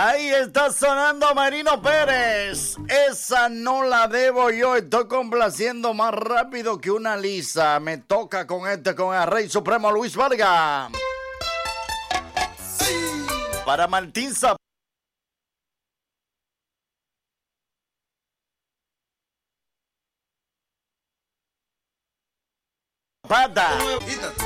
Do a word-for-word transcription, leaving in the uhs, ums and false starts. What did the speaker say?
Ahí está sonando Marino Pérez. Esa no la debo yo. Estoy complaciendo más rápido que una lisa. Me toca con este, con el Rey Supremo Luis Vargas. Para Martín Zapata. Pata.